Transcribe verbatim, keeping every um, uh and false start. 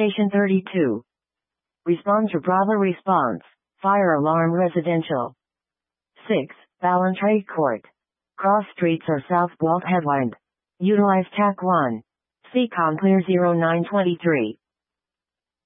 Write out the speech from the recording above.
Station thirty-two. Respond to Bravo response. Fire alarm residential. six. Ballantrae Court. Cross streets or South Belt headwind. Utilize T A C one. C COM clear zero nine two three.